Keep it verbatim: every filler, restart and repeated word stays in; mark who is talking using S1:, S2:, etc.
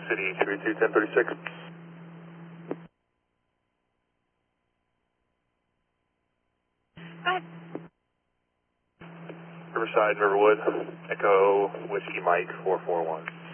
S1: City, two eight two, ten thirty-six.
S2: Hi.
S1: Riverside, Riverwood, Echo, Whiskey Mike, four four one.